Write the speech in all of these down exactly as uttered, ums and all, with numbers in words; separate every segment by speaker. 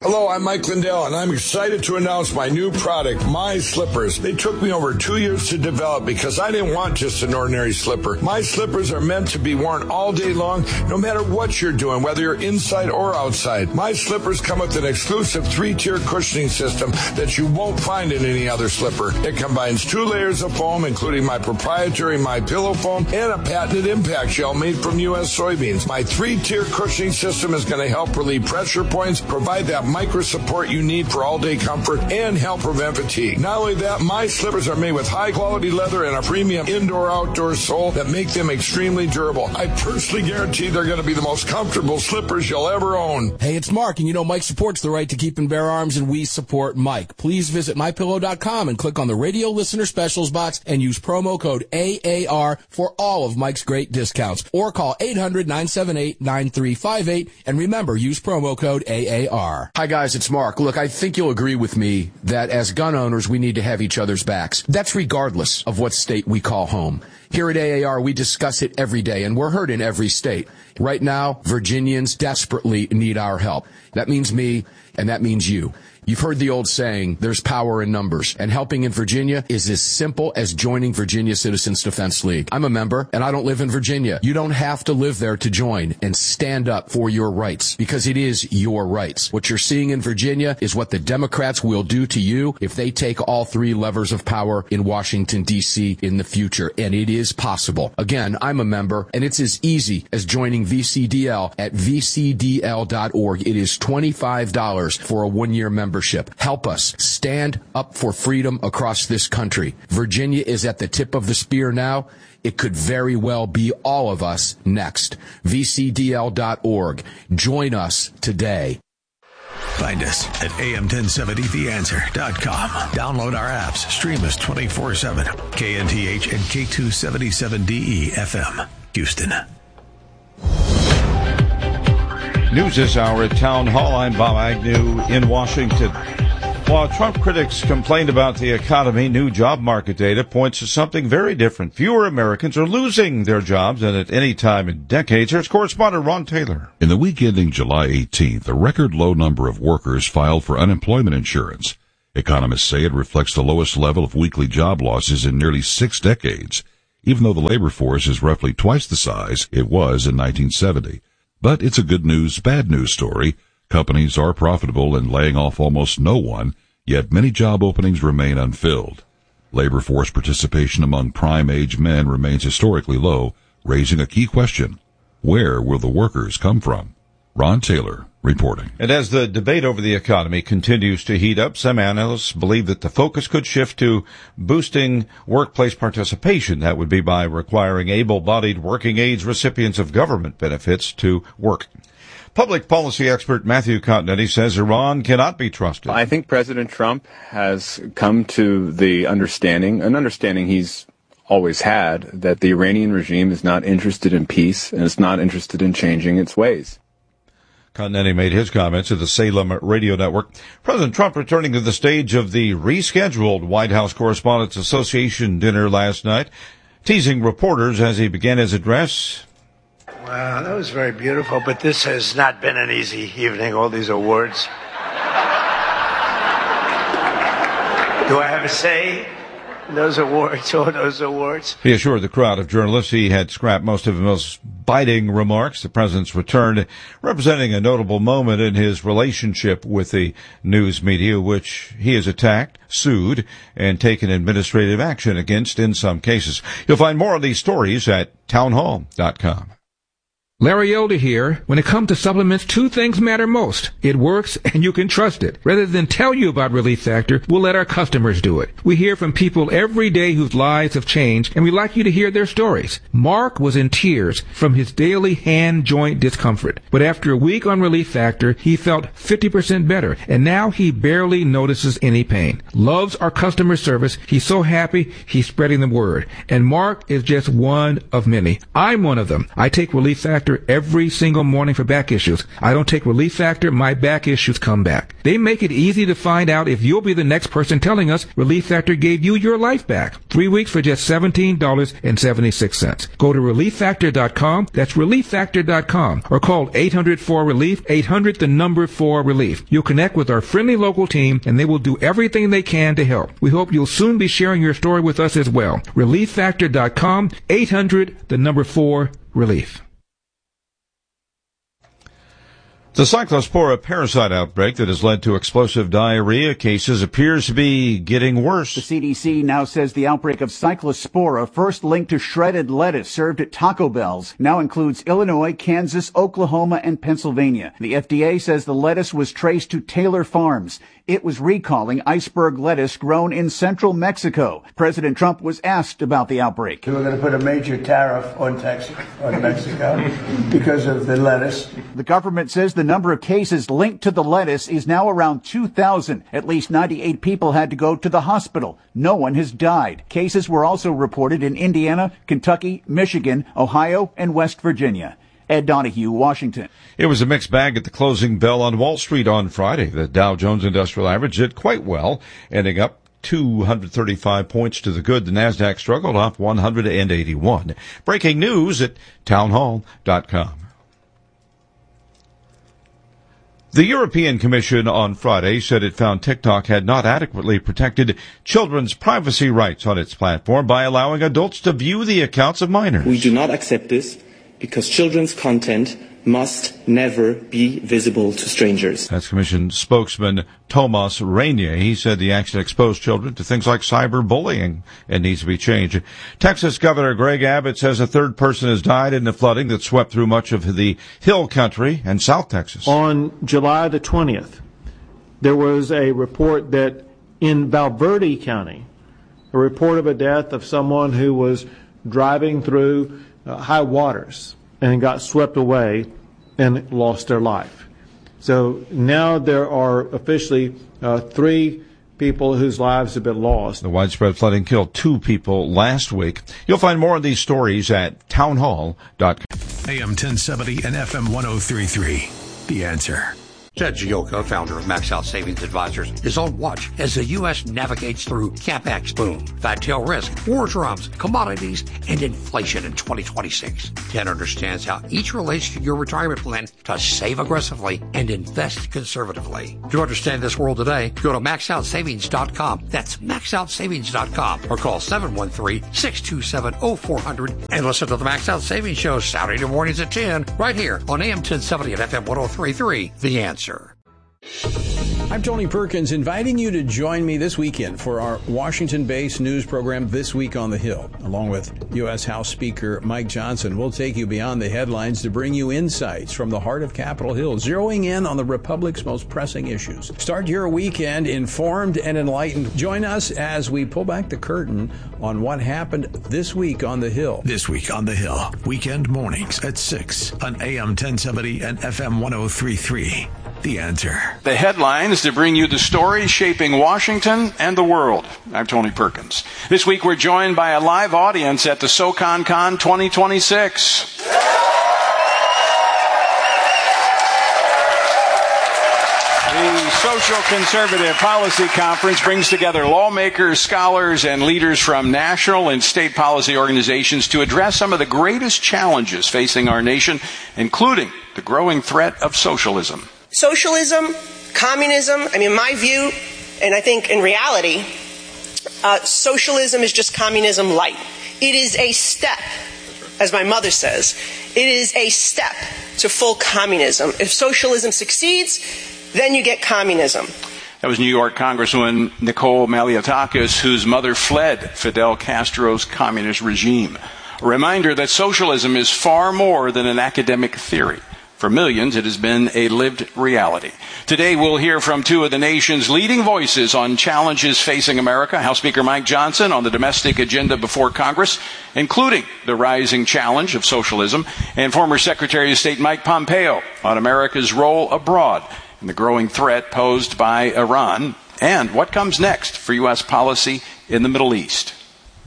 Speaker 1: Hello, I'm Mike Lindell, and I'm excited to announce my new product, My Slippers. They took me over two years to develop because I didn't want just an ordinary slipper. My slippers are meant to be worn all day long, no matter what you're doing, whether you're inside or outside. My slippers come with an exclusive three-tier cushioning system that you won't find in any other slipper. It combines two layers of foam, including my proprietary My Pillow foam and a patented impact gel made from U S soybeans. My three-tier cushioning system is going to help relieve pressure points, provide that micro support you need for all-day comfort, and help prevent fatigue. Not only that, My Slippers are made with high-quality leather and a premium indoor-outdoor sole that make them extremely durable. I personally guarantee they're going to be the most comfortable slippers you'll ever own.
Speaker 2: Hey, it's Mark, and you know Mike supports the right to keep and bear arms, and we support Mike. Please visit my pillow dot com and click on the radio listener specials box and use promo code A A R for all of Mike's great discounts. Or call eight hundred, nine seven eight, nine three five eight, and remember, use promo code A A R. Hi guys, it's Mark. Look, I think you'll agree with me that as gun owners, we need to have each other's backs. That's regardless of what state we call home. Here at A A R, we discuss it every day, and we're heard in every state. Right now, Virginians desperately need our help. That means me, and that means you. You've heard the old saying, there's power in numbers, and helping in Virginia is as simple as joining Virginia Citizens Defense League. I'm a member, and I don't live in Virginia. You don't have to live there to join and stand up for your rights, because it is your rights. What you're seeing in Virginia is what the Democrats will do to you if they take all three levers of power in Washington, D C in the future, and it is possible. Again, I'm a member, and it's as easy as joining V C D L at V C D L dot org. It is twenty-five dollars for a one-year membership. Help us stand up for freedom across this country. Virginia is at the tip of the spear now. It could very well be all of us next. V C D L dot org. Join us today.
Speaker 3: Find us at A M ten seventy the answer dot com. Download our apps. Stream us twenty-four seven. K N T H and K two seventy-seven D E F M. Houston.
Speaker 4: News this hour at Town Hall. I'm Bob Agnew in Washington. While Trump critics complained about the economy, new job market data points to something very different. Fewer Americans are losing their jobs than at any time in decades. Here's correspondent Ron Taylor.
Speaker 5: In the week ending July eighteenth, a record low number of workers filed for unemployment insurance. Economists say it reflects the lowest level of weekly job losses in nearly six decades, even though the labor force is roughly twice the size it was in nineteen seventy. But it's a good news, bad news story. Companies are profitable and laying off almost no one, yet many job openings remain unfilled. Labor force participation among prime-age men remains historically low, raising a key question. Where will the workers come from? Ron Taylor reporting.
Speaker 4: And as the debate over the economy continues to heat up, some analysts believe that the focus could shift to boosting workplace participation. That would be by requiring able-bodied working age recipients of government benefits to work. Public policy expert Matthew Continetti says Iran cannot be trusted.
Speaker 6: I think President Trump has come to the understanding, an understanding he's always had, that the Iranian regime is not interested in peace and is not interested in changing its ways.
Speaker 4: Continetti made his comments at the Salem Radio Network. President Trump returning to the stage of the rescheduled White House Correspondents Association dinner last night, teasing reporters as he began his address.
Speaker 7: Wow, that was very beautiful, but this has not been an easy evening, all these awards. Do I have a say in those awards, all those awards?
Speaker 4: He assured the crowd of journalists he had scrapped most of the most biting remarks. The president's return representing a notable moment in his relationship with the news media, which he has attacked, sued, and taken administrative action against in some cases. You'll find more of these stories at town hall dot com.
Speaker 8: Larry Elder here. When it comes to supplements, two things matter most. It works, and you can trust it. Rather than tell you about Relief Factor, we'll let our customers do it. We hear from people every day whose lives have changed, and we like you to hear their stories. Mark was in tears from his daily hand joint discomfort. But after a week on Relief Factor, he felt fifty percent better, and now he barely notices any pain. Loves our customer service. He's so happy, he's spreading the word. And Mark is just one of many. I'm one of them. I take Relief Factor Factor every single morning for back issues. I don't take Relief Factor, my back issues come back. They make it easy to find out if you'll be the next person telling us Relief Factor gave you your life back. Three weeks for just seventeen dollars and seventy-six cents. Go to relief factor dot com. That's relief factor dot com. Or call eight hundred four relief, eight hundred the number four relief. You'll connect with our friendly local team and they will do everything they can to help. We hope you'll soon be sharing your story with us as well. relief factor dot com, eight hundred the number four relief.
Speaker 4: The Cyclospora parasite outbreak that has led to explosive diarrhea cases appears to be getting worse.
Speaker 9: The C D C now says the outbreak of Cyclospora, first linked to shredded lettuce served at Taco Bell's, now includes Illinois, Kansas, Oklahoma, and Pennsylvania. The F D A says the lettuce was traced to Taylor Farms. It was recalling iceberg lettuce grown in central Mexico. President Trump was asked about the outbreak.
Speaker 7: We were going to put a major tariff on Texas, on Mexico because of the lettuce.
Speaker 9: The government says the number of cases linked to the lettuce is now around two thousand. At least ninety-eight people had to go to the hospital. No one has died. Cases were also reported in Indiana, Kentucky, Michigan, Ohio, and West Virginia. Ed Donahue, Washington.
Speaker 4: It was a mixed bag at the closing bell on Wall Street on Friday. The Dow Jones Industrial Average did quite well, ending up two hundred thirty-five points to the good. The NASDAQ struggled off one hundred eighty-one. Breaking news at townhall dot com. The European Commission on Friday said it found TikTok had not adequately protected children's privacy rights on its platform by allowing adults to view the accounts of minors.
Speaker 10: We do not accept this, because children's content must never be visible to strangers.
Speaker 4: That's Commission spokesman Thomas Reynier. He said the action exposed children to things like cyberbullying and needs to be changed. Texas Governor Greg Abbott says a third person has died in the flooding that swept through much of the Hill Country and South Texas.
Speaker 11: On July the twentieth, there was a report that in Valverde County, a report of a death of someone who was driving through uh, high waters and got swept away and lost their life. So now there are officially uh, three people whose lives have been lost.
Speaker 4: The widespread flooding killed two people last week. You'll find more of these stories at townhall dot com.
Speaker 3: A M ten seventy and F M one oh three point three. The Answer.
Speaker 12: Ted Gioka, founder of Max Out Savings Advisors, is on watch as the U S navigates through CapEx boom, fat tail risk, war drums, commodities, and inflation in twenty twenty-six. Ted understands how each relates to your retirement plan to save aggressively and invest conservatively. To understand this world today, go to max out savings dot com. That's max out savings dot com or call seven one three, six two seven, oh four hundred and listen to the Max Out Savings Show Saturday mornings at ten right here on A M ten seventy and F M one oh three point three. The Answer.
Speaker 13: I'm Tony Perkins, inviting you to join me this weekend for our Washington-based news program, This Week on the Hill. Along with U S House Speaker Mike Johnson, we'll take you beyond the headlines to bring you insights from the heart of Capitol Hill, zeroing in on the Republic's most pressing issues. Start your weekend informed and enlightened. Join us as we pull back the curtain on what happened this week on the Hill.
Speaker 3: This Week on the Hill, weekend mornings at six on A M ten seventy and F M one oh three point three. The Answer.
Speaker 14: The headlines to bring you the stories shaping Washington and the world. I'm Tony Perkins. This week we're joined by a live audience at the SoConCon twenty twenty-six. The Social Conservative Policy Conference brings together lawmakers, scholars, and leaders from national and state policy organizations to address some of the greatest challenges facing our nation, including the growing threat of socialism.
Speaker 15: Socialism, communism, I mean, in my view, and I think in reality, uh, socialism is just communism light. It is a step, as my mother says, it is a step to full communism. If socialism succeeds, then you get communism.
Speaker 14: That was New York Congresswoman Nicole Malliotakis, whose mother fled Fidel Castro's communist regime. A reminder that socialism is far more than an academic theory. For millions, it has been a lived reality. Today, we'll hear from two of the nation's leading voices on challenges facing America. House Speaker Mike Johnson on the domestic agenda before Congress, including the rising challenge of socialism, and former Secretary of State Mike Pompeo on America's role abroad and the growing threat posed by Iran, and what comes next for U S policy in the Middle East.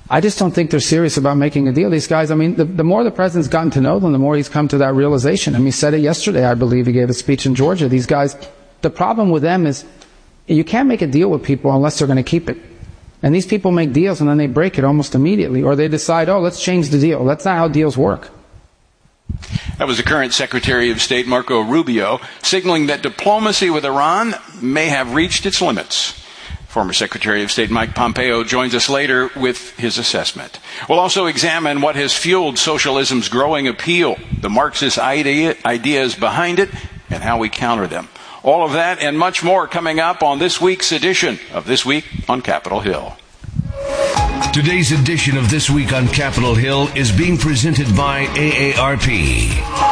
Speaker 16: I just don't think they're serious about making a deal. These guys, I mean, the, the more the president's gotten to know them, the more he's come to that realization. I mean, he said it yesterday, I believe. He gave a speech in Georgia. These guys, the problem with them is you can't make a deal with people unless they're going to keep it. And these people make deals and then they break it almost immediately. Or they decide, oh, let's change the deal. That's not how deals work.
Speaker 14: That was the current Secretary of State, Marco Rubio, signaling that diplomacy with Iran may have reached its limits. Former Secretary of State Mike Pompeo joins us later with his assessment. We'll also examine what has fueled socialism's growing appeal, the Marxist idea, ideas behind it, and how we counter them. All of that and much more coming up on this week's edition of This Week on Capitol Hill.
Speaker 17: Today's edition of This Week on Capitol Hill is being presented by A A R P.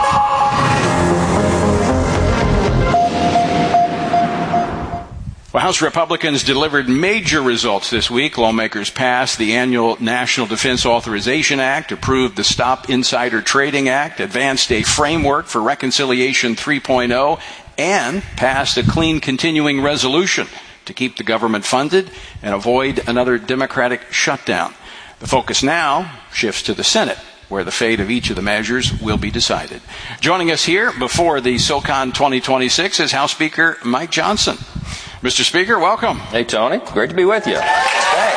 Speaker 14: Well, House Republicans delivered major results this week. Lawmakers passed the annual National Defense Authorization Act, approved the Stop Insider Trading Act, advanced a framework for Reconciliation three point oh, and passed a clean continuing resolution to keep the government funded and avoid another Democratic shutdown. The focus now shifts to the Senate, where the fate of each of the measures will be decided. Joining us here before the SoCon twenty twenty-six is House Speaker Mike Johnson. Mister Speaker, welcome.
Speaker 18: Hey, Tony. Great to be with you. Thanks.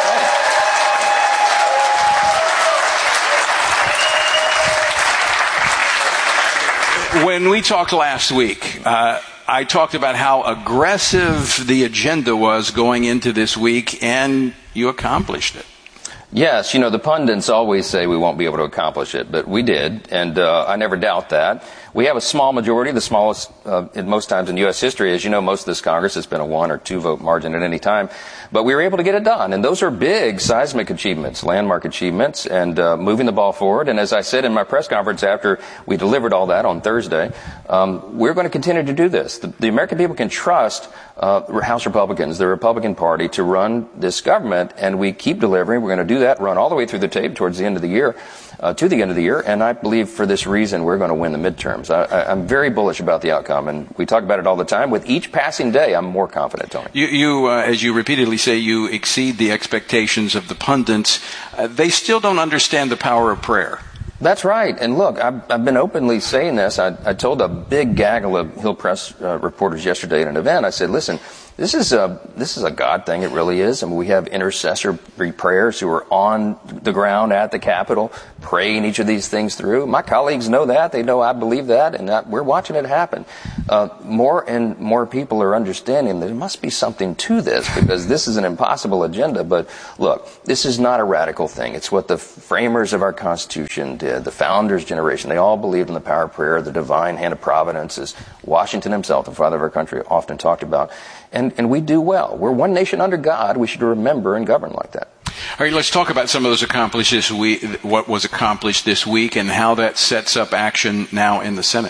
Speaker 18: Thanks.
Speaker 14: When we talked last week, uh, I talked about how aggressive the agenda was going into this week, and you accomplished it.
Speaker 18: Yes, you know, the pundits always say we won't be able to accomplish it, but we did, and uh, I never doubt that. We have a small majority, the smallest uh, in most times in U S history. As you know, most of this Congress has been a one or two vote margin at any time. But we were able to get it done. And those are big seismic achievements, landmark achievements, and uh, moving the ball forward. And as I said in my press conference after we delivered all that on Thursday, um, we're going to continue to do this. The, the American people can trust uh, House Republicans, the Republican Party, to run this government. And we keep delivering. We're going to do that, run all the way through the tape towards the end of the year. Uh, to the end of the year, and I believe for this reason we're going to win the midterms. I, I, I'm very bullish about the outcome, and we talk about it all the time. With each passing day, I'm more confident, Tony.
Speaker 14: You, you uh, as you repeatedly say, you exceed the expectations of the pundits. Uh, they still don't understand the power of prayer.
Speaker 18: That's right. And look, I've, I've been openly saying this. I, I told a big gaggle of Hill Press uh, reporters yesterday at an event, I said, listen, This is a this is a God thing. It really is. And we have intercessory prayers who are on the ground at the Capitol praying each of these things through. My colleagues know that. They know I believe that, and that we're watching it happen. Uh, more and more people are understanding that there must be something to this, because this is an impossible agenda. But look, this is not a radical thing. It's what the framers of our Constitution did, the founders' generation. They all believed in the power of prayer, the divine hand of providence, as Washington himself, the father of our country, often talked about. And, and we do well. We're one nation under God. We should remember and govern like that.
Speaker 14: All right, let's talk about some of those accomplishments, we, what was accomplished this week, and how that sets up action now in the Senate.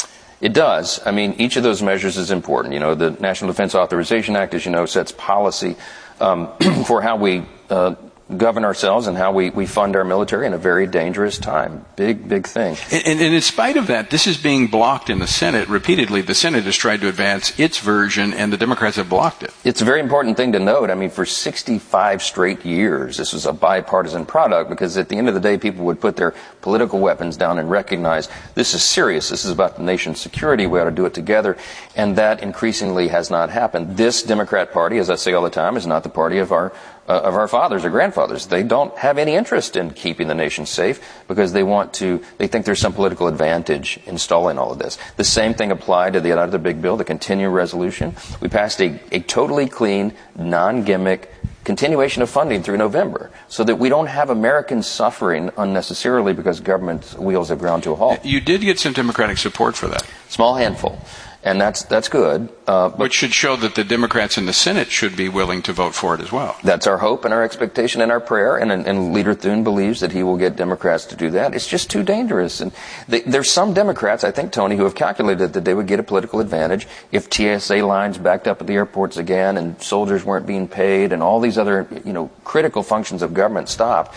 Speaker 18: It does. I mean, each of those measures is important. You know, the National Defense Authorization Act, as you know, sets policy um, for how we uh, govern ourselves and how we, we fund our military in a very dangerous time. Big, big thing.
Speaker 14: And, and, and in spite of that, this is being blocked in the Senate repeatedly. The Senate has tried to advance its version, and the Democrats have blocked it.
Speaker 18: It's a very important thing to note. I mean, for sixty-five straight years, this was a bipartisan product, because at the end of the day, people would put their political weapons down and recognize this is serious. This is about the nation's security. We ought to do it together. And that increasingly has not happened. This Democrat Party, as I say all the time, is not the party of our Uh, of our fathers or grandfathers. They don't have any interest in keeping the nation safe, because they want to, they think there's some political advantage installing all of this. The same thing applied to the other big bill, the continuing resolution. We passed a, a totally clean, non-gimmick continuation of funding through November, so that we don't have Americans suffering unnecessarily because government wheels have ground to a halt.
Speaker 14: You did get some Democratic support for that.
Speaker 18: Small handful. And that's that's good. Uh, but
Speaker 14: Which should show that the Democrats in the Senate should be willing to vote for it as well.
Speaker 18: That's our hope and our expectation and our prayer. And, and Leader Thune believes that he will get Democrats to do that. It's just too dangerous. And they, there's some Democrats, I think, Tony, who have calculated that they would get a political advantage if T S A lines backed up at the airports again, and soldiers weren't being paid, and all these other, you know, critical functions of government stopped.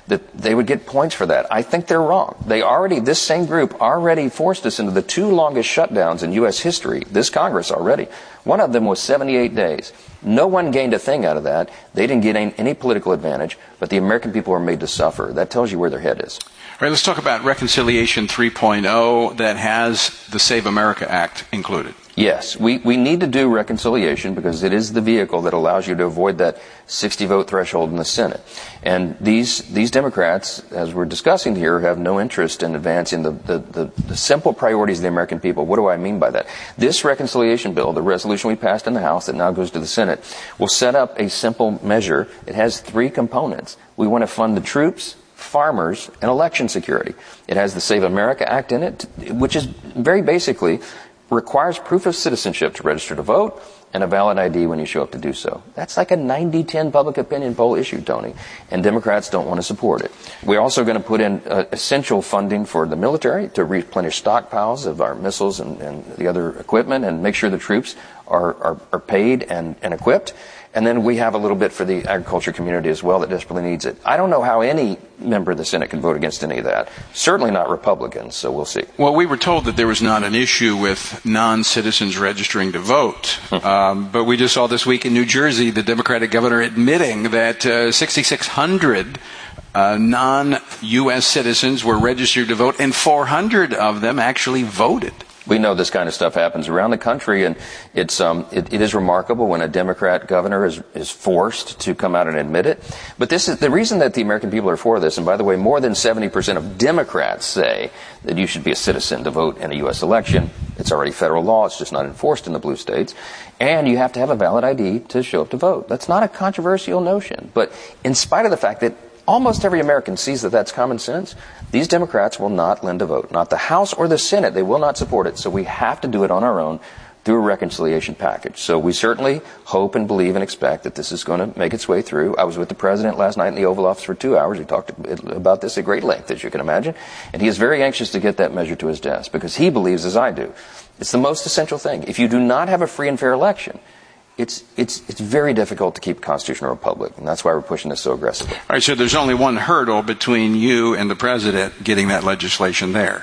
Speaker 18: that they would get points for that. I think they're wrong. They already, this same group already forced us into the two longest shutdowns in U S history, this Congress already. One of them was seventy-eight days. No one gained a thing out of that. They didn't get any, any political advantage, but the American people were made to suffer. That tells you where their head is.
Speaker 14: All right, let's talk about Reconciliation three point oh that has the Save America Act included.
Speaker 18: Yes, we, we need to do reconciliation because it is the vehicle that allows you to avoid that sixty vote threshold in the Senate. And these these Democrats, as we're discussing here, have no interest in advancing the, the, the, the simple priorities of the American people. What do I mean by that? This reconciliation bill, the resolution we passed in the House that now goes to the Senate, will set up a simple measure. It has three components. We want to fund the troops, farmers, and election security. It has the Save America Act in it, which is very basically requires proof of citizenship to register to vote and a valid I D when you show up to do so. That's like a ninety ten public opinion poll issue, Tony, and Democrats don't want to support it. We're also going to put in uh, essential funding for the military to replenish stockpiles of our missiles and, and the other equipment and make sure the troops are, are, are paid and, and equipped. And then we have a little bit for the agriculture community as well that desperately needs it. I don't know how any member of the Senate can vote against any of that. Certainly not Republicans, so we'll see.
Speaker 14: Well, we were told that there was not an issue with non-citizens registering to vote. um, but we just saw this week in New Jersey the Democratic governor admitting that uh, sixty-six hundred uh, non-U S citizens were registered to vote, and four hundred of them actually voted.
Speaker 18: We know this kind of stuff happens around the country, and it's um, it, it is remarkable when a Democrat governor is is forced to come out and admit it. But this is the reason that the American people are for this. And by the way, more than seventy percent of Democrats say that you should be a citizen to vote in a U S election. It's already federal law; it's just not enforced in the blue states. And you have to have a valid I D to show up to vote. That's not a controversial notion. But in spite of the fact that almost every American sees that that's common sense, these Democrats will not lend a vote. Not the House or the Senate. They will not support it. So we have to do it on our own through a reconciliation package. So we certainly hope and believe and expect that this is going to make its way through. I was with the President last night in the Oval Office for two hours. We talked about this at great length, as you can imagine. And he is very anxious to get that measure to his desk because he believes, as I do, it's the most essential thing. If you do not have a free and fair election, It's it's it's very difficult to keep a constitutional republic, and that's why we're pushing this so aggressively.
Speaker 14: All right, so there's only one hurdle between you and the president getting that legislation there.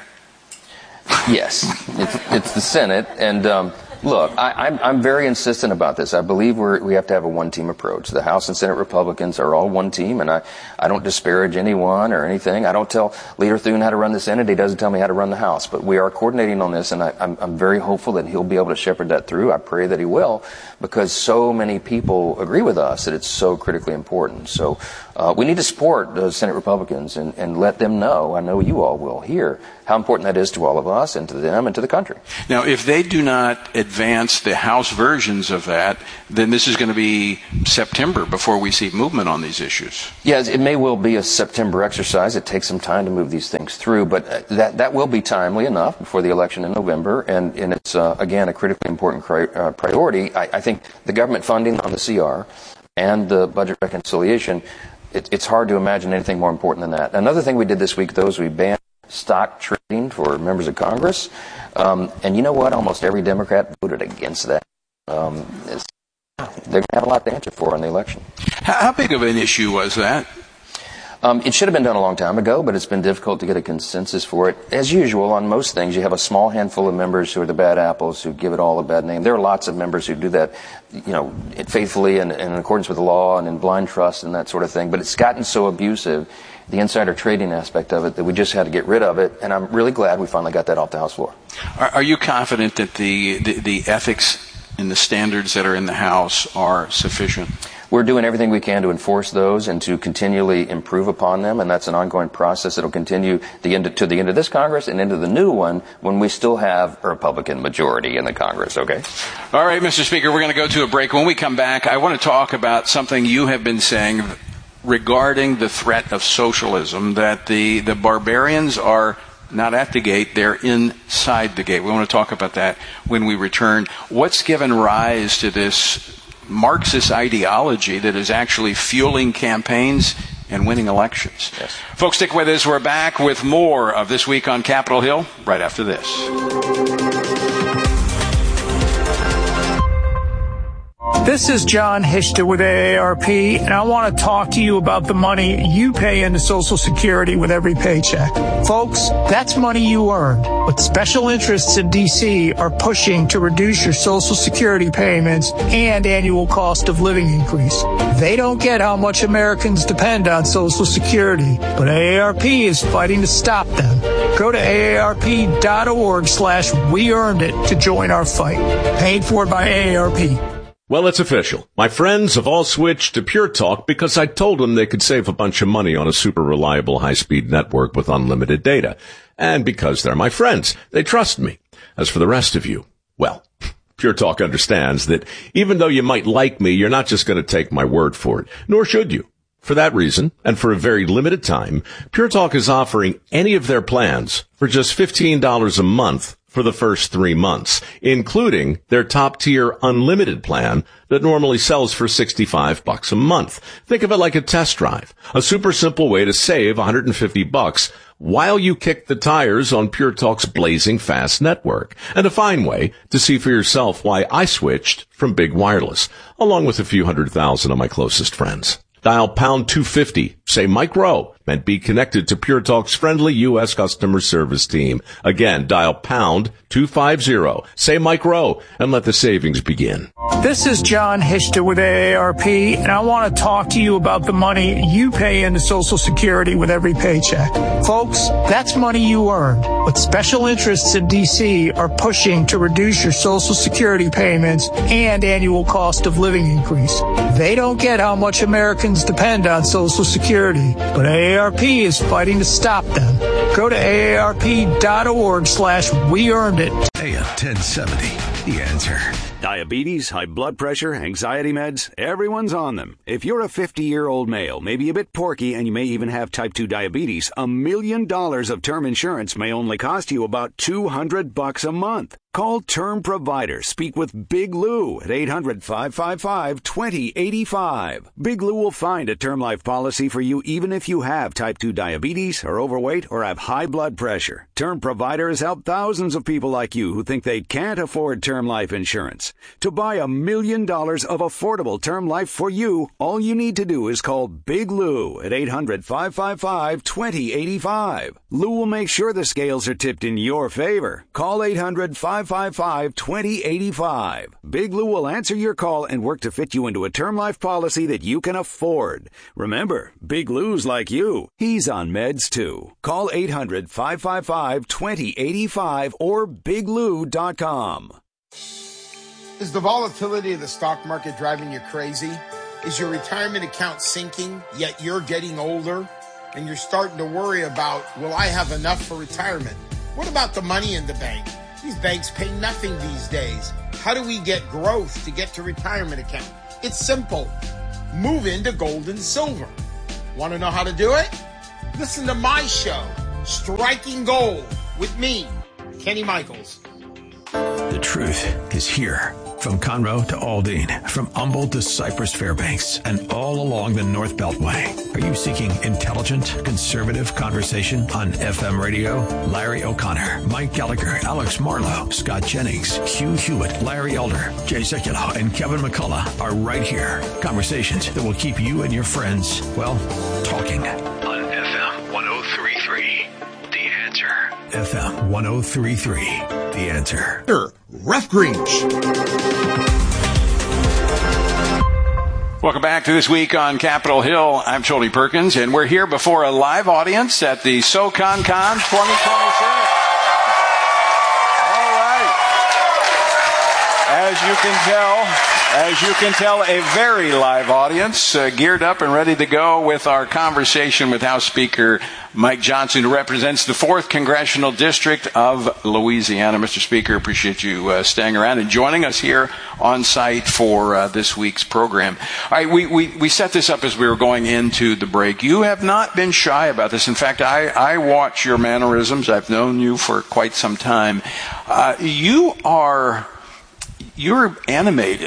Speaker 18: Yes, it's, it's the Senate, and um, look, I, I'm I'm very insistent about this. I believe we're, we have to have a one-team approach. The House and Senate Republicans are all one team, and I, I don't disparage anyone or anything. I don't tell Leader Thune how to run the Senate. He doesn't tell me how to run the House. But we are coordinating on this, and I, I'm, I'm very hopeful that he'll be able to shepherd that through. I pray that he will, because so many people agree with us that it's so critically important. So uh, we need to support the Senate Republicans and, and let them know, I know you all will hear, how important that is to all of us and to them and to the country.
Speaker 14: Now, if they do not advance the House versions of that, then this is going to be September before we see movement on these issues.
Speaker 18: Yes, it may well be a September exercise. It takes some time to move these things through, but that that will be timely enough before the election in November, and, and it's, uh, again, a critically important cri- uh, priority. I, I think the government funding on the C R and the budget reconciliation, it, it's hard to imagine anything more important than that. Another thing we did this week, though, is we banned stock trading for members of Congress. Um, and you know what? Almost every Democrat voted against that. Um, they're going to have a lot to answer for in the election.
Speaker 14: How big of an issue was that?
Speaker 18: Um, it should have been done a long time ago, but it's been difficult to get a consensus for it. As usual, on most things, you have a small handful of members who are the bad apples, who give it all a bad name. There are lots of members who do that, you know, faithfully and, and in accordance with the law and in blind trust and that sort of thing. But it's gotten so abusive, the insider trading aspect of it, that we just had to get rid of it. And I'm really glad we finally got that off the House floor.
Speaker 14: Are, are you confident that the, the, the ethics and the standards that are in the House are sufficient?
Speaker 18: We're doing everything we can to enforce those and to continually improve upon them, and that's an ongoing process that will continue the end of, to the end of this Congress and into the new one when we still have a Republican majority in the Congress, okay?
Speaker 14: All right, Mister Speaker, we're going to go to a break. When we come back, I want to talk about something you have been saying regarding the threat of socialism, that the, the barbarians are not at the gate, they're inside the gate. We want to talk about that when we return. What's given rise to this Marxist ideology that is actually fueling campaigns and winning elections?
Speaker 18: Yes.
Speaker 14: Folks, stick with us. We're back with more of This Week on Capitol Hill right after this.
Speaker 19: This is John Hishta with A A R P, and I want to talk to you about the money you pay into Social Security with every paycheck. Folks, that's money you earned, but special interests in D C are pushing to reduce your Social Security payments and annual cost of living increase. They don't get how much Americans depend on Social Security, but A A R P is fighting to stop them. Go to aarp.org slash we earned it to join our fight. Paid for by A A R P.
Speaker 20: Well, it's official. My friends have all switched to Pure Talk because I told them they could save a bunch of money on a super reliable high-speed network with unlimited data. And because they're my friends, they trust me. As for the rest of you, well, Pure Talk understands that even though you might like me, you're not just going to take my word for it, nor should you. For that reason, and for a very limited time, Pure Talk is offering any of their plans for just fifteen dollars a month for the first three months, including their top-tier unlimited plan that normally sells for sixty-five bucks a month. Think of it like a test drive, a super simple way to save one hundred fifty bucks while you kick the tires on Pure Talk's blazing fast network, and a fine way to see for yourself why I switched from Big Wireless, along with a few hundred thousand of my closest friends. Dial pound two fifty, say Mike Rowe, and be connected to Pure Talk's friendly U S customer service team. Again, dial pound two fifty, say Mike Rowe, and let the savings begin.
Speaker 19: This is John Hishta with A A R P, and I want to talk to you about the money you pay into Social Security with every paycheck. Folks, that's money you earned, but special interests in D C are pushing to reduce your Social Security payments and annual cost of living increase. They don't get how much Americans depend on Social Security, but A A R P is fighting to stop them. Go to aarp.org slash we earned it.
Speaker 3: A M ten seventy, The Answer.
Speaker 21: Diabetes, high blood pressure, anxiety meds, everyone's on them. If you're a fifty-year-old male, maybe a bit porky, and you may even have type two diabetes, a million dollars of term insurance may only cost you about two hundred bucks a month. Call Term Provider. Speak with Big Lou at eight hundred, five five five, two zero eight five. Big Lou will find a term life policy for you even if you have type two diabetes, are overweight, or have high blood pressure. Term Provider has helped thousands of people like you who think they can't afford term life insurance. To buy a million dollars of affordable term life for you, all you need to do is call Big Lou at eight hundred, five five five, two zero eight five. Lou will make sure the scales are tipped in your favor. Call eight hundred, five five five, two zero eight five. Big Lou will answer your call and work to fit you into a term life policy that you can afford. Remember, Big Lou's like you. He's on meds too. Call eight hundred, five five five, two zero eight five or big lou dot com.
Speaker 22: Is the volatility of the stock market driving you crazy? Is your retirement account sinking, yet you're getting older and you're starting to worry about, will I have enough for retirement? What about the money in the bank? These banks pay nothing these days. How do we get growth to get to retirement account? It's simple. Move into gold and silver. Want to know how to do it? Listen to my show, Striking Gold, with me, Kenny Michaels.
Speaker 3: The truth is here. From Conroe to Aldine, from Humboldt to Cypress Fairbanks, and all along the North Beltway. Are you seeking intelligent, conservative conversation on F M radio? Larry O'Connor, Mike Gallagher, Alex Marlowe, Scott Jennings, Hugh Hewitt, Larry Elder, Jay Sekulow, and Kevin McCullough are right here. Conversations that will keep you and your friends, well, talking. On F M one oh three point three, The Answer. F M one oh three point three, The Answer.
Speaker 1: Ref Grinch.
Speaker 14: Welcome back to This Week on Capitol Hill. I'm Tony Perkins, and we're here before a live audience at the SoCon Con twenty twenty-six. All right. As you can tell, as you can tell, a very live audience, uh, geared up and ready to go with our conversation with House Speaker Mike Johnson, who represents the fourth Congressional District of Louisiana. Mister Speaker, appreciate you uh, staying around and joining us here on site for uh, this week's program. All right, we, we, we set this up as we were going into the break. You have not been shy about this. In fact, I, I watch your mannerisms. I've known you for quite some time. Uh, you are, you're animated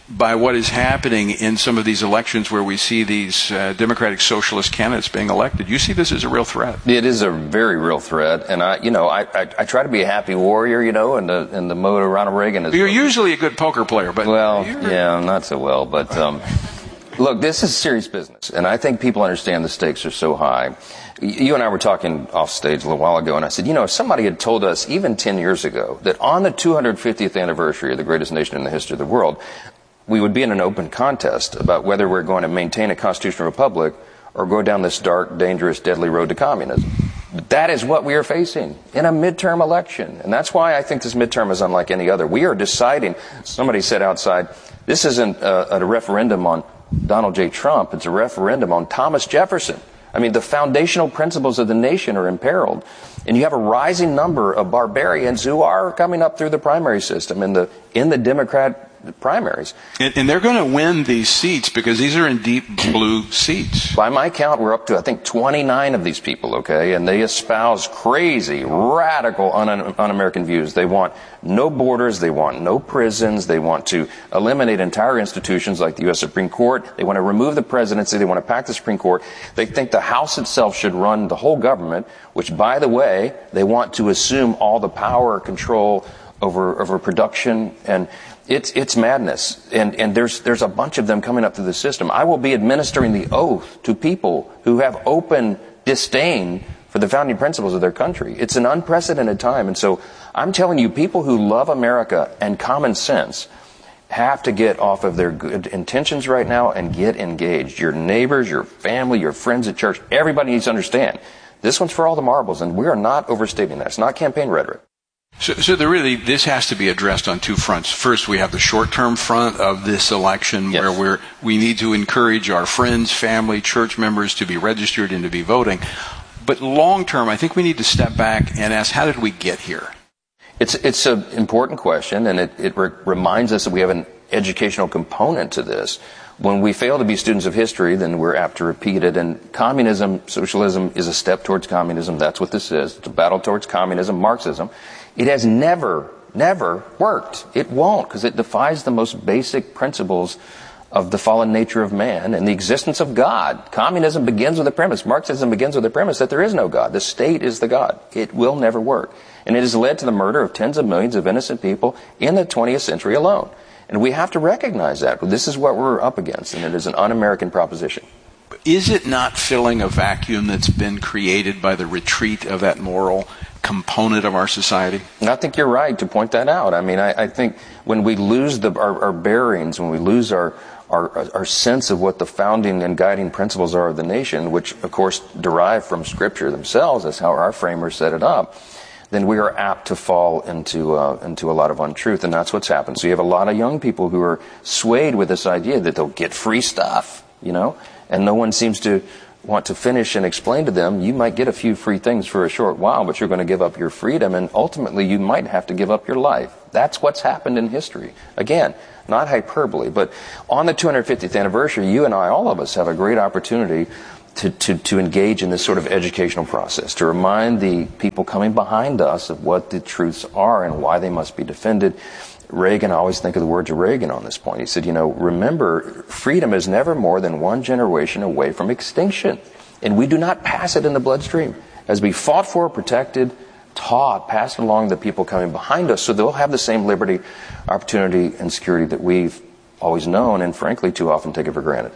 Speaker 14: by what is happening in some of these elections where we see these uh, Democratic Socialist candidates being elected. You see this as a real threat?
Speaker 18: It is a very real threat, and I, you know, I, I, I try to be a happy warrior, you know, in the in the mode of Ronald Reagan. Is,
Speaker 14: You're usually a good poker player, but
Speaker 18: well, yeah, not so well. But um, look, this is serious business, and I think people understand the stakes are so high. You and I were talking off stage a little while ago, and I said, you know, if somebody had told us even ten years ago that on the two hundred fiftieth anniversary of the greatest nation in the history of the world, we would be in an open contest about whether we're going to maintain a constitutional republic or go down this dark, dangerous, deadly road to communism. But that is what we are facing in a midterm election. And that's why I think this midterm is unlike any other. We are deciding, somebody said outside, this isn't a, a referendum on Donald J. Trump, it's a referendum on Thomas Jefferson. I mean, the foundational principles of the nation are imperiled. And you have a rising number of barbarians who are coming up through the primary system in the in the Democrat primaries.
Speaker 14: And, and they're going to win these seats because these are in deep blue seats.
Speaker 18: By my count, we're up to, I think, twenty-nine of these people, okay? And they espouse crazy, radical, un- un-American views. They want no borders. They want no prisons. They want to eliminate entire institutions like the U S Supreme Court. They want to remove the presidency. They want to pack the Supreme Court. They think the House itself should run the whole government, which, by the way, they want to assume all the power, control over, over production, and It's it's madness, and and there's there's a bunch of them coming up through the system. I will be administering the oath to people who have open disdain for the founding principles of their country. It's an unprecedented time, and so I'm telling you, people who love America and common sense have to get off of their good intentions right now and get engaged. Your neighbors, your family, your friends at church, everybody needs to understand this one's for all the marbles, and we are not overstating that. It's not campaign rhetoric.
Speaker 14: So, so there really, this has to be addressed on two fronts. First, we have the short-term front of this election, yes, where we're, we need to encourage our friends, family, church members to be registered and to be voting. But long-term, I think we need to step back and ask, how did we get here?
Speaker 18: It's it's an important question, and it, it re- reminds us that we have an educational component to this. When we fail to be students of history, then we're apt to repeat it. And communism, socialism, is a step towards communism. That's what this is. It's a battle towards communism, Marxism. It has never, never worked. It won't, because it defies the most basic principles of the fallen nature of man and the existence of God. Communism begins with the premise. Marxism begins with the premise that there is no God. The state is the God. It will never work. And it has led to the murder of tens of millions of innocent people in the twentieth century alone. And we have to recognize that. This is what we're up against, and it is an un-American proposition.
Speaker 14: Is it not filling a vacuum that's been created by the retreat of that moral component of our society?
Speaker 18: And I think you're right to point that out. I mean, I, I think when we lose the, our, our bearings, when we lose our, our our sense of what the founding and guiding principles are of the nation, which, of course, derive from Scripture themselves, that's how our framers set it up, then we are apt to fall into uh, into a lot of untruth, and that's what's happened. So you have a lot of young people who are swayed with this idea that they'll get free stuff, you know, and no one seems to want to finish and explain to them, you might get a few free things for a short while, but you're going to give up your freedom, and ultimately you might have to give up your life. That's what's happened in history. Again, not hyperbole, but on the two hundred fiftieth anniversary, you and I, all of us, have a great opportunity to, to, to engage in this sort of educational process, to remind the people coming behind us of what the truths are and why they must be defended. Reagan, I always think of the words of Reagan on this point. He said, you know, remember, freedom is never more than one generation away from extinction. And we do not pass it in the bloodstream. As we fought for, protected, taught, passed along the people coming behind us, so they'll have the same liberty, opportunity, and security that we've always known and, frankly, too often taken for granted.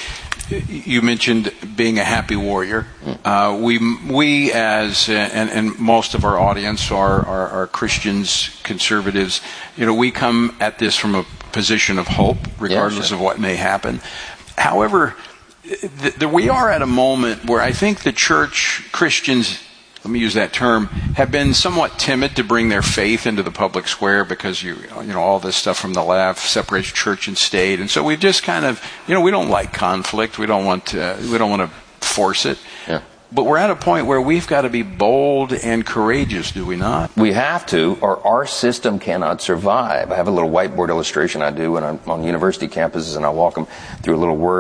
Speaker 14: You mentioned being a happy warrior. Uh, we, we as, uh, and, and most of our audience are, are, are Christians, conservatives. You know, we come at this from a position of hope, regardless yeah, sure. of what may happen. However, th- th- we are at a moment where I think the church, Christians, let me use that term, have been somewhat timid to bring their faith into the public square because you you know all this stuff from the left separates church and state, and so we've just kind of you know we don't like conflict, we don't want to, we don't want to force it.
Speaker 18: Yeah.
Speaker 14: But we're at a point where we've got to be bold and courageous, do we not?
Speaker 18: We have to, or our system cannot survive. I have a little whiteboard illustration I do when I'm on university campuses, and I walk them through a little word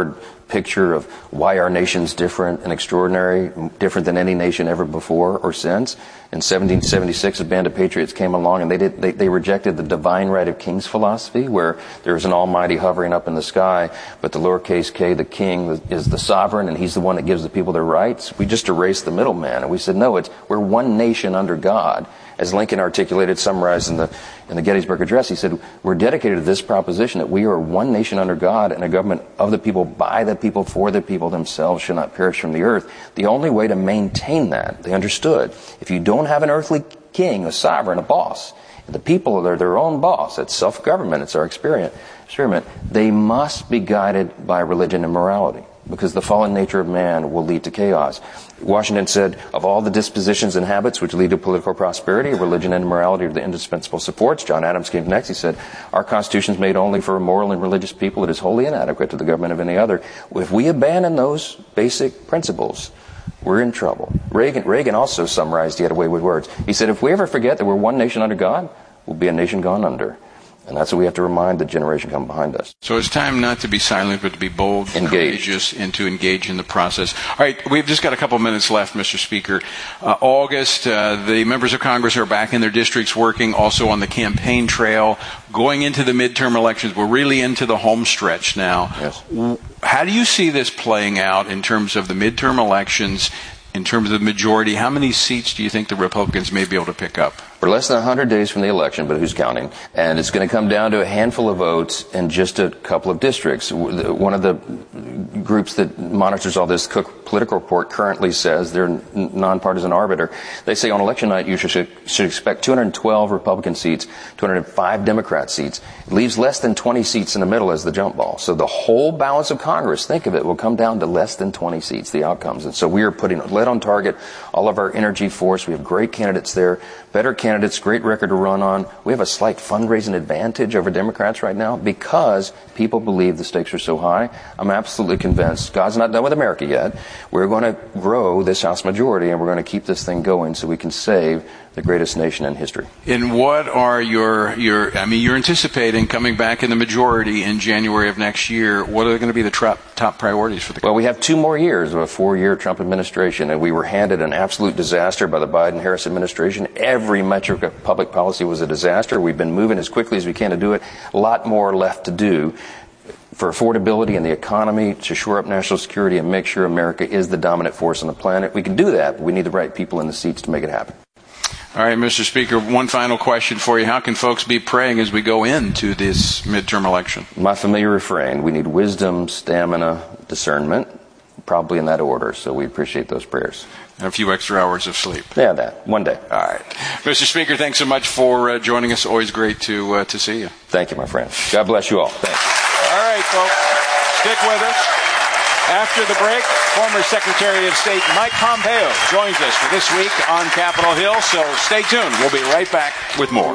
Speaker 18: picture of why our nation's different and extraordinary, different than any nation ever before or since. In seventeen seventy-six, a band of patriots came along and they did they, they rejected the divine right of kings philosophy, where there's an almighty hovering up in the sky, but the lowercase k, the king, is the sovereign, and he's the one that gives the people their rights. We just erased the middleman, and we said, no, it's we're one nation under God. As Lincoln articulated, summarized in the in the Gettysburg Address, he said, we're dedicated to this proposition that we are one nation under God and a government of the people, by the people, for the people themselves shall not perish from the earth. The only way to maintain that, they understood, if you don't have an earthly king, a sovereign, a boss, the people are their own boss, that's self-government, it's our experiment, experiment, they must be guided by religion and morality, because the fallen nature of man will lead to chaos. Washington said, of all the dispositions and habits which lead to political prosperity, religion and morality are the indispensable supports. John Adams came next. He said, our Constitution is made only for a moral and religious people. It is wholly inadequate to the government of any other. If we abandon those basic principles, we're in trouble. Reagan, Reagan also summarized, he had a way with words. He said, if we ever forget that we're one nation under God, we'll be a nation gone under. And that's what we have to remind the generation coming behind us.
Speaker 14: So it's time not to be silent, but to be bold,
Speaker 18: engaged,
Speaker 14: courageous, and to engage in the process. All right, we've just got a couple minutes left, Mister Speaker. Uh, August, uh, the members of Congress are back in their districts working also on the campaign trail. Going into the midterm elections, we're really into the home stretch now.
Speaker 18: Yes.
Speaker 14: How do you see this playing out in terms of the midterm elections, in terms of the majority? How many seats do you think the Republicans may be able to pick up?
Speaker 18: We're less than one hundred days from the election, but who's counting? And it's going to come down to a handful of votes in just a couple of districts. One of the groups that monitors all this, Cook Political Report, currently says, they're a nonpartisan arbiter, they say on election night you should, should expect two hundred twelve Republican seats, two hundred five Democrat seats. It leaves less than twenty seats in the middle as the jump ball. So the whole balance of Congress, think of it, will come down to less than twenty seats, the outcomes. And so we are putting lead on target, all of our energy force. We have great candidates there, better candidates. Candidates, great record to run on. We have a slight fundraising advantage over Democrats right now because people believe the stakes are so high. I'm absolutely convinced God's not done with America yet. We're going to grow this House majority, and we're going to keep this thing going so we can save the greatest nation in history.
Speaker 14: And what are your, your I mean, you're anticipating coming back in the majority in January of next year. What are going to be the top, top priorities for the
Speaker 18: Well, we have two more years of a four-year Trump administration, and we were handed an absolute disaster by the Biden-Harris administration. Every metric of public policy was a disaster. We've been moving as quickly as we can to do it. A lot more left to do for affordability and the economy, to shore up national security and make sure America is the dominant force on the planet. We can do that, but we need the right people in the seats to make it happen.
Speaker 14: All right, Mister Speaker, one final question for you. How can folks be praying as we go into this midterm election?
Speaker 18: My familiar refrain, we need wisdom, stamina, discernment, probably in that order, so we appreciate those prayers.
Speaker 14: And a few extra hours of sleep.
Speaker 18: Yeah, that. One day.
Speaker 14: All right. Mister Speaker, thanks so much for uh, joining us. Always great to uh, to see you.
Speaker 18: Thank you, my friend. God bless you all. Thanks.
Speaker 14: All right, folks. Stick with us. After the break, former Secretary of State Mike Pompeo joins us for This Week on Capitol Hill, so stay tuned. We'll be right back with more.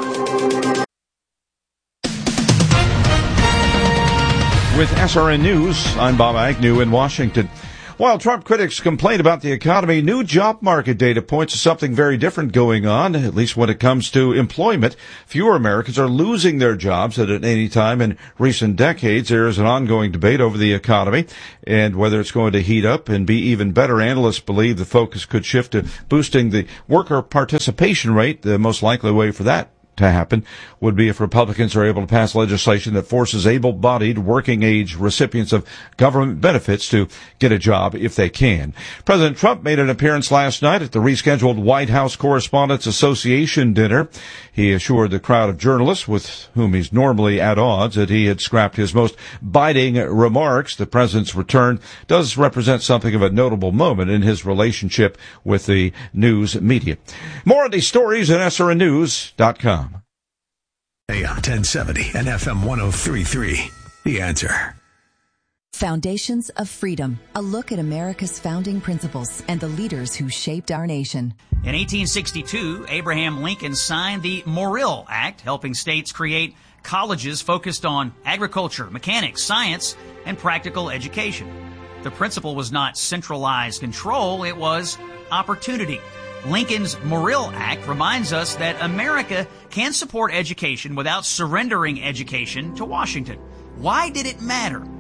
Speaker 4: With S R N News, I'm Bob Agnew in Washington. While Trump critics complain about the economy, new job market data points to something very different going on, at least when it comes to employment. Fewer Americans are losing their jobs than at any time in recent decades. There is an ongoing debate over the economy and whether it's going to heat up and be even better. Analysts believe the focus could shift to boosting the worker participation rate. The most likely way for that to happen would be if Republicans are able to pass legislation that forces able-bodied working-age recipients of government benefits to get a job if they can. President Trump made an appearance last night at the rescheduled White House Correspondents Association dinner. He assured the crowd of journalists with whom he's normally at odds that he had scrapped his most biting remarks. The president's return does represent something of a notable moment in his relationship with the news media. More of these stories at S R N news dot com.
Speaker 3: A M ten seventy and F M one oh three point three. The Answer.
Speaker 2: Foundations of Freedom, a look at America's founding principles and the leaders who shaped our nation.
Speaker 5: In eighteen sixty-two, Abraham Lincoln signed the Morrill Act, helping states create colleges focused on agriculture, mechanics, science, and practical education. The principle was not centralized control, it was opportunity. Lincoln's Morrill Act reminds us that America can support education without surrendering education to Washington. Why did it matter?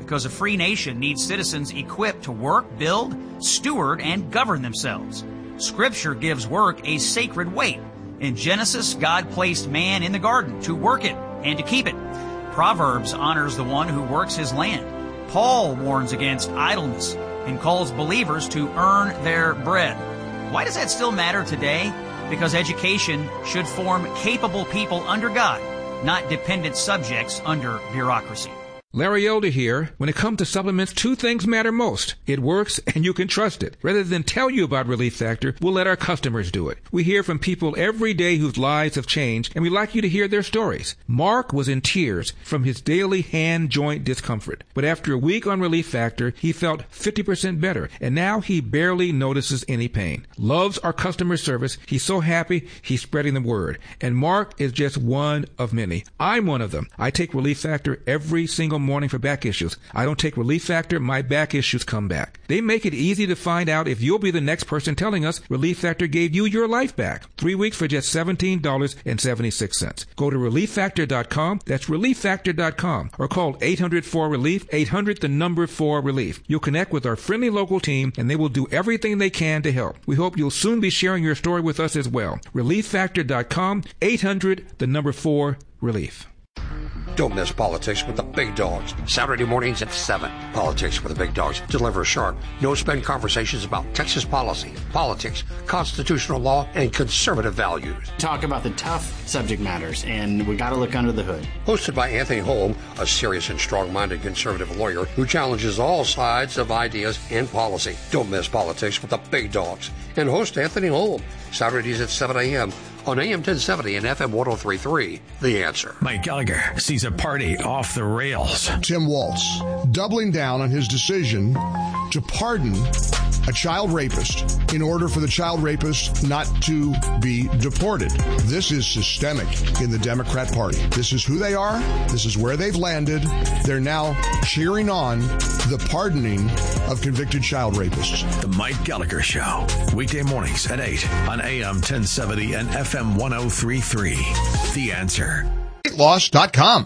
Speaker 5: because a free nation needs citizens equipped to work, build, steward, and govern themselves. Scripture gives work a sacred weight. In Genesis, God placed man in the garden to work it and to keep it. Proverbs honors the one who works his land. Paul warns against idleness and calls believers to earn their bread. Why does that still matter today? Because education should form capable people under God, not dependent subjects under bureaucracy.
Speaker 6: Larry Elder here. When it comes to supplements, two things matter most. It works and you can trust it. Rather than tell you about Relief Factor, we'll let our customers do it. We hear from people every day whose lives have changed, and we'd like you to hear their stories. Mark was in tears from his daily hand joint discomfort. But after a week on Relief Factor, he felt fifty percent better, and now he barely notices any pain. Loves our customer service. He's so happy, he's spreading the word. And Mark is just one of many. I'm one of them. I take Relief Factor every single morning for back issues. I don't take Relief Factor, my back issues come back. They make it easy to find out if you'll be the next person telling us Relief Factor gave you your life back. Three weeks for just seventeen dollars and seventy-six cents. Go to relief factor dot com. That's relief factor dot com. Or call eight hundred four relief, eight hundred the number four relief. You'll connect with our friendly local team and they will do everything they can to help. We hope you'll soon be sharing your story with us as well. relief factor dot com, eight hundred the number four relief.
Speaker 12: Don't miss Politics with the Big Dogs. Saturday mornings at seven. Politics with the Big Dogs. Deliver sharp, no-spin conversations about Texas policy, politics, constitutional law, and conservative values.
Speaker 8: Talk about the tough subject matters, and we got to look under the hood.
Speaker 12: Hosted by Anthony Holm, a serious and strong-minded conservative lawyer who challenges all sides of ideas and policy. Don't miss Politics with the Big Dogs. And host Anthony Holm. Saturdays at seven a.m. on A M ten seventy and F M ten thirty-three. The Answer.
Speaker 3: Mike Gallagher sees a party off the rails.
Speaker 23: Tim Walz doubling down on his decision to pardon a child rapist in order for the child rapist not to be deported. This is systemic in the Democrat Party. This is who they are. This is where they've landed. They're now cheering on the pardoning of convicted child rapists.
Speaker 3: The Mike Gallagher Show. Weekday mornings at eight on A M ten seventy and F M ten thirty-three. The Answer.
Speaker 23: weight loss dot com.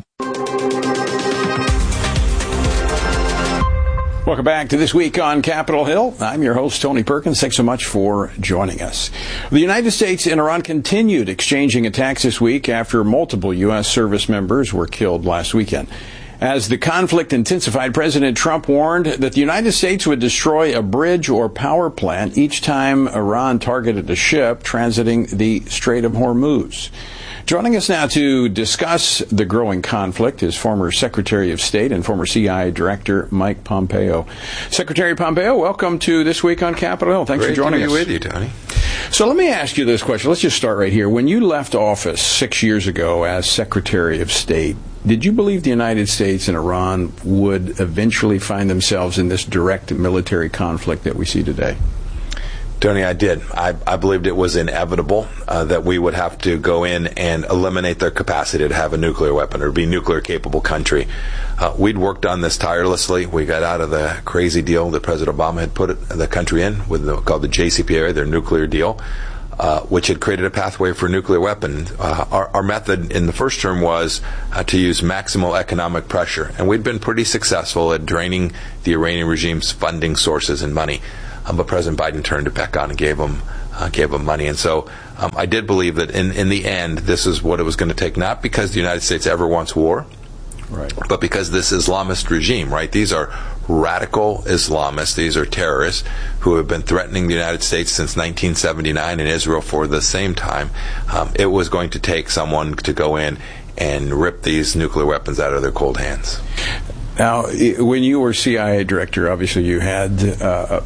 Speaker 13: Welcome back to This Week on Capitol Hill. I'm your host, Tony Perkins. Thanks so much for joining us. The United States and Iran continued exchanging attacks this week after multiple U S service members were killed last weekend. As the conflict intensified, President Trump warned that the United States would destroy a bridge or power plant each time Iran targeted a ship transiting the Strait of Hormuz. Joining us now to discuss the growing conflict is former Secretary of State and former C I A Director Mike Pompeo. Secretary Pompeo, welcome to This Week on Capitol Hill. Thanks
Speaker 24: Great
Speaker 13: for joining
Speaker 24: to be
Speaker 13: us.
Speaker 24: with you, Tony.
Speaker 13: So let me ask you this question. Let's just start right here. When you left office six years ago as Secretary of State, did you believe the United States and Iran would eventually find themselves in this direct military conflict that we see today?
Speaker 24: Tony, I did. I, I believed it was inevitable uh, that we would have to go in and eliminate their capacity to have a nuclear weapon or be a nuclear-capable country. Uh, we'd worked on this tirelessly. We got out of the crazy deal that President Obama had put it, the country in, with the, called the J C P O A, their nuclear deal, uh, which had created a pathway for a nuclear weapon. Uh, our, our method in the first term was uh, to use maximal economic pressure, and we'd been pretty successful at draining the Iranian regime's funding sources and money. Um, but President Biden turned it back on and gave them uh, gave them money. And so um, I did believe that in, in the end, this is what it was going to take, not because the United States ever wants war,
Speaker 13: right,
Speaker 24: but because this Islamist regime, right? These are radical Islamists. These are terrorists who have been threatening the United States since nineteen seventy-nine and Israel for the same time. Um, it was going to take someone to go in and rip these nuclear weapons out of their cold hands.
Speaker 13: Now, when you were C I A director, obviously you had uh,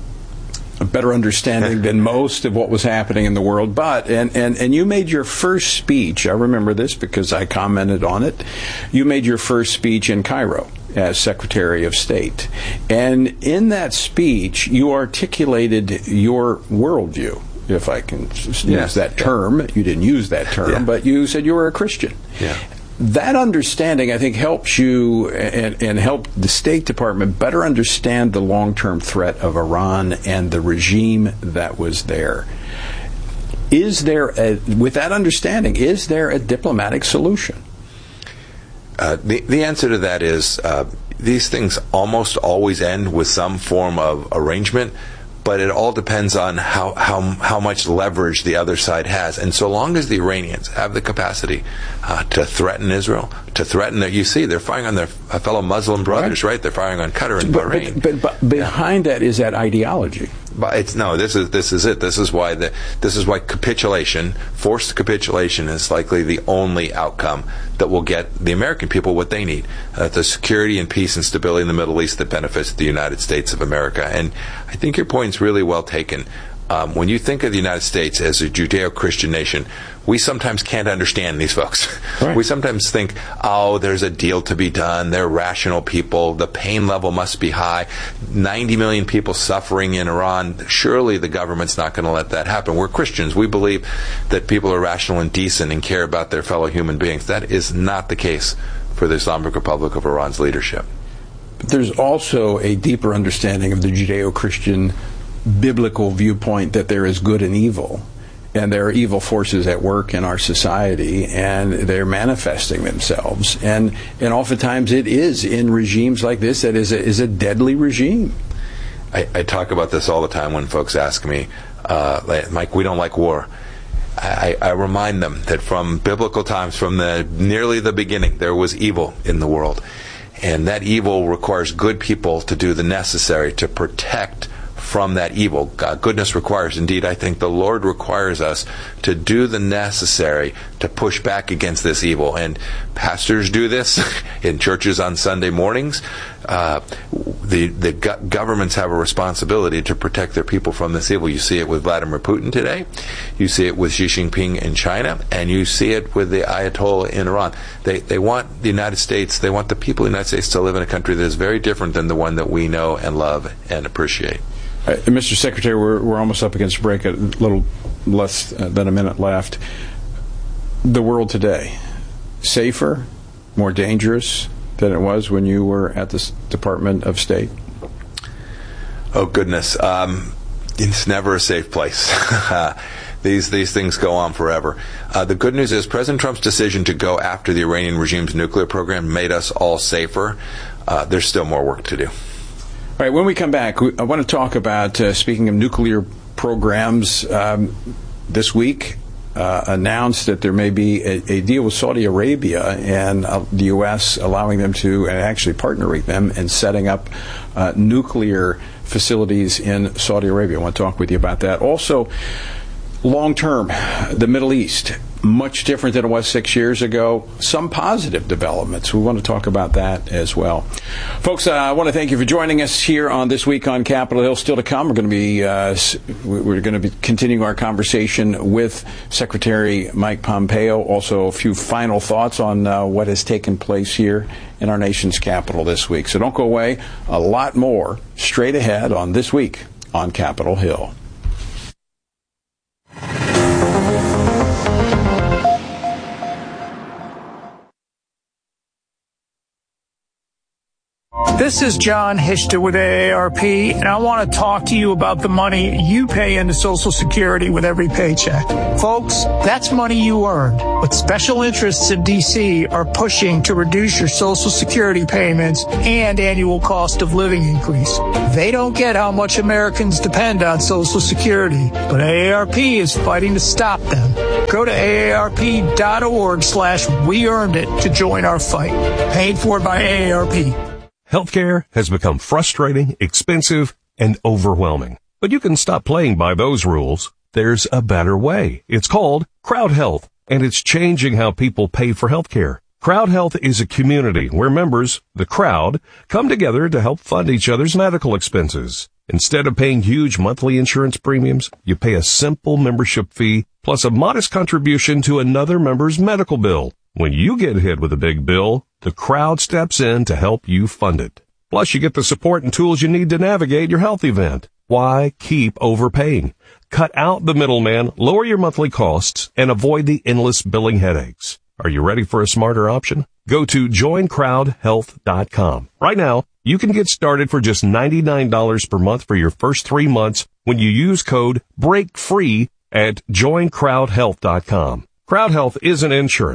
Speaker 13: a better understanding than most of what was happening in the world. But, and, and, and you made your first speech, I remember this because I commented on it, you made your first speech in Cairo as Secretary of State. And in that speech, you articulated your worldview, if I can use
Speaker 24: yes.
Speaker 13: that term. You didn't use that term, yeah. but you said you were a Christian.
Speaker 24: Yeah.
Speaker 13: That understanding, I think, helps you and, and help the State Department better understand the long-term threat of Iran and the regime that was there. Is there, a, with that understanding, is there a diplomatic solution?
Speaker 24: Uh, the, the answer to that is uh, these things almost always end with some form of arrangement, but it all depends on how, how, how much leverage the other side has. And so long as the Iranians have the capacity uh, to threaten Israel, to threaten their, you see, they're firing on their fellow Muslim brothers, right? right? They're firing on Qatar and
Speaker 13: but,
Speaker 24: Bahrain.
Speaker 13: But, but, but behind yeah. that is that ideology.
Speaker 24: But it's no. This is this is it. This is why the this is why capitulation, forced capitulation, is likely the only outcome that will get the American people what they need: uh, the security and peace and stability in the Middle East that benefits the United States of America. And I think your point's really well taken. Um, when you think of the United States as a Judeo-Christian nation, we sometimes can't understand these folks. Right. We sometimes think, oh, there's a deal to be done. They're rational people. The pain level must be high. ninety million people suffering in Iran. Surely the government's not going to let that happen. We're Christians. We believe that people are rational and decent and care about their fellow human beings. That is not the case for the Islamic Republic of Iran's leadership.
Speaker 13: But there's also a deeper understanding of the Judeo-Christian biblical viewpoint that there is good and evil, and there are evil forces at work in our society, and they're manifesting themselves, and and oftentimes it is in regimes like this that is a, is a deadly regime.
Speaker 24: I, I talk about this all the time when folks ask me, uh, like, Mike, we don't like war. I, I remind them that from biblical times, from the nearly the beginning, there was evil in the world, and that evil requires good people to do the necessary to protect from that evil. God, goodness requires, indeed, I think the Lord requires us to do the necessary to push back against this evil. And pastors do this in churches on Sunday mornings. Uh, the the go- governments have a responsibility to protect their people from this evil. You see it with Vladimir Putin today. You see it with Xi Jinping in China. And you see it with the Ayatollah in Iran. They, they want the United States, they want the people of the United States to live in a country that is very different than the one that we know and love and appreciate.
Speaker 13: Uh, Mister Secretary, we're, we're almost up against break, a little less uh, than a minute left. The world today, safer, more dangerous than it was when you were at the Department of State?
Speaker 24: Oh, goodness. Um, it's never a safe place. These these things go on forever. Uh, the good news is President Trump's decision to go after the Iranian regime's nuclear program made us all safer. Uh, there's still more work to do.
Speaker 13: All right, when we come back, I want to talk about, uh, speaking of nuclear programs, um, this week uh, announced that there may be a, a deal with Saudi Arabia and uh, the U S allowing them to, and actually partnering them in setting up uh, nuclear facilities in Saudi Arabia. I want to talk with you about that. Also, long term, the Middle East, much different than it was six years ago. Some positive developments. We want to talk about that as well. Folks, uh, I want to thank you for joining us here on This Week on Capitol Hill. Still to come, we're going to be uh, we're going to be continuing our conversation with Secretary Mike Pompeo. Also, a few final thoughts on uh, what has taken place here in our nation's capital this week. So don't go away. A lot more straight ahead on This Week on Capitol Hill.
Speaker 19: This is John Hishta with A A R P, and I want to talk to you about the money you pay into Social Security with every paycheck. Folks, that's money you earned, but special interests in D C are pushing to reduce your Social Security payments and annual cost of living increase. They don't get how much Americans depend on Social Security, but A A R P is fighting to stop them. Go to aarp.org slash we earned it to join our fight. Paid for by A A R P.
Speaker 7: Healthcare has become frustrating, expensive, and overwhelming. But you can stop playing by those rules. There's a better way. It's called Crowd Health, and it's changing how people pay for healthcare. Crowd Health is a community where members, the crowd, come together to help fund each other's medical expenses. Instead of paying huge monthly insurance premiums, you pay a simple membership fee plus a modest contribution to another member's medical bill. When you get hit with a big bill, the crowd steps in to help you fund it. Plus, you get the support and tools you need to navigate your health event. Why keep overpaying? Cut out the middleman, lower your monthly costs, and avoid the endless billing headaches. Are you ready for a smarter option? Go to join crowd health dot com. Right now, you can get started for just ninety-nine dollars per month for your first three months when you use code BREAKFREE at join crowd health dot com. Crowd Health isn't insurance.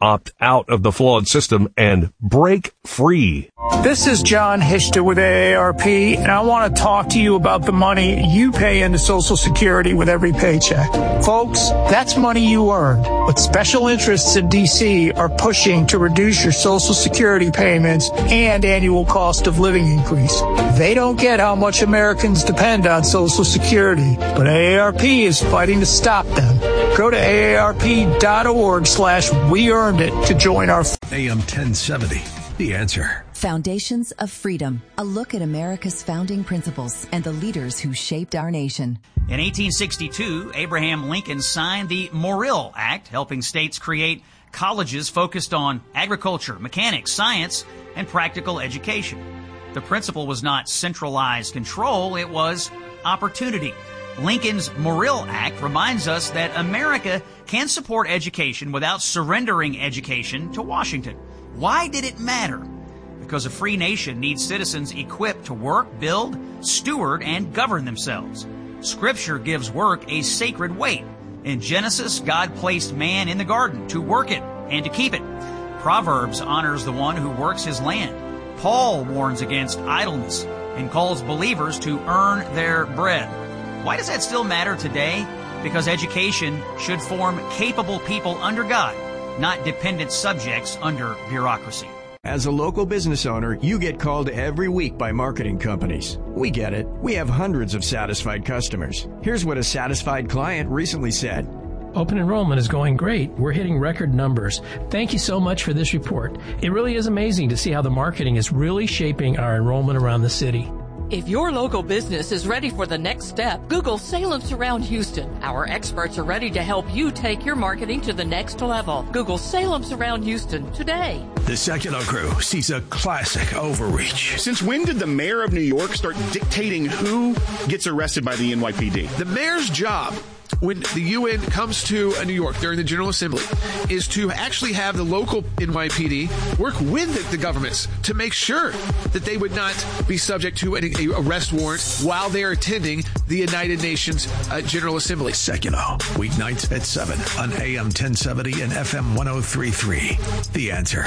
Speaker 7: opt out of the flawed system and break free.
Speaker 19: This is John Hishta with A A R P, and I want to talk to you about the money you pay into Social Security with every paycheck. Folks, that's money you earned, but special interests in D C are pushing to reduce your Social Security payments and annual cost of living increase. They don't get how much Americans depend on Social Security, but A A R P is fighting to stop them. Go to A A R P dot org slash we earned it to join our
Speaker 3: A M ten seventy, The Answer.
Speaker 2: Foundations of Freedom, a look at America's founding principles and the leaders who shaped our nation.
Speaker 5: In eighteen sixty-two, Abraham Lincoln signed the Morrill Act, helping states create colleges focused on agriculture, mechanics, science, and practical education. The principle was not centralized control, it was opportunity. Lincoln's Morrill Act reminds us that America can support education without surrendering education to Washington. Why did it matter? Because a free nation needs citizens equipped to work, build, steward, and govern themselves. Scripture gives work a sacred weight. In Genesis, God placed man in the garden to work it and to keep it. Proverbs honors the one who works his land. Paul warns against idleness and calls believers to earn their bread. Why does that still matter today? Because education should form capable people under God, not dependent subjects under bureaucracy.
Speaker 9: As a local business owner, you get called every week by marketing companies. We get it. We have hundreds of satisfied customers. Here's what a satisfied client recently said.
Speaker 10: Open enrollment is going great. We're hitting record numbers. Thank you so much for this report. It really is amazing to see how the marketing is really shaping our enrollment around the city.
Speaker 11: If your local business is ready for the next step, Google Salem Surround Houston. Our experts are ready to help you take your marketing to the next level. Google Salem Surround Houston today.
Speaker 3: The Secular Crew sees a classic overreach.
Speaker 15: Since when did the mayor of New York start dictating who gets arrested by the N Y P D?
Speaker 25: The mayor's job, when the U N comes to New York during the General Assembly, is to actually have the local N Y P D work with the, the governments to make sure that they would not be subject to an arrest warrant while they're attending the United Nations uh, General Assembly.
Speaker 3: Secular, weeknights at seven on A M ten seventy and F M one oh three point three. The Answer.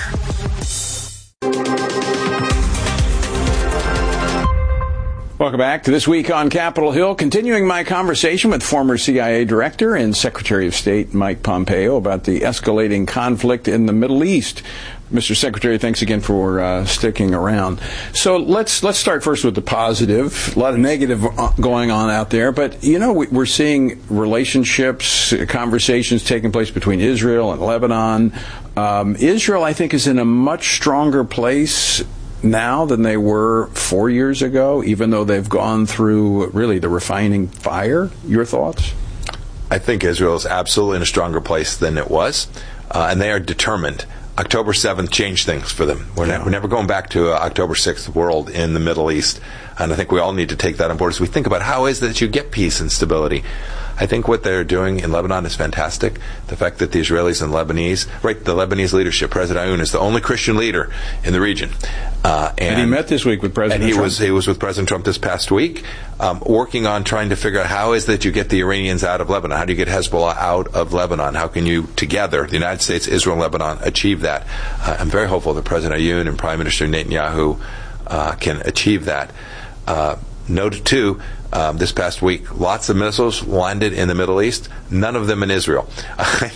Speaker 13: Welcome back to This Week on Capitol Hill. Continuing my conversation with former C I A Director and Secretary of State Mike Pompeo about the escalating conflict in the Middle East. Mister Secretary, thanks again for uh, sticking around. So let's let's start first with the positive. A lot of negative going on out there, but you know we, we're seeing relationships, conversations taking place between Israel and Lebanon. Um, Israel, I think, is in a much stronger place now than they were four years ago, even though they've gone through really the refining fire. Your thoughts?
Speaker 24: I think Israel is absolutely in a stronger place than it was, uh, and they are determined. October seventh changed things for them. We're, yeah. ne- we're never going back to uh, October sixth world in the Middle East, and I think we all need to take that on board as we think about how is it that you get peace and stability. I think what they're doing in Lebanon is fantastic. The fact that the Israelis and Lebanese, right, the Lebanese leadership, President Aoun is the only Christian leader in the region. Uh, and,
Speaker 13: and he met this week with President
Speaker 24: and he
Speaker 13: Trump.
Speaker 24: was he was with President Trump this past week, um, working on trying to figure out how is that you get the Iranians out of Lebanon? How do you get Hezbollah out of Lebanon? How can you together, the United States, Israel, and Lebanon, achieve that? Uh, I'm very hopeful that President Aoun and Prime Minister Netanyahu uh, can achieve that. Uh, Noted too, um, this past week, lots of missiles landed in the Middle East, none of them in Israel.